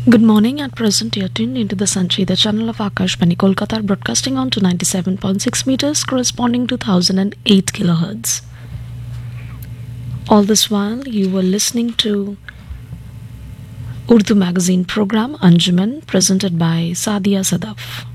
Good morning. At present, you are tuned into the Sanchita channel of Akashvani Kolkata, broadcasting on to 97.6 meters, corresponding to 1008 kilohertz. All this while, you were listening to Urdu magazine program Anjuman, presented by Sadia Sadaf.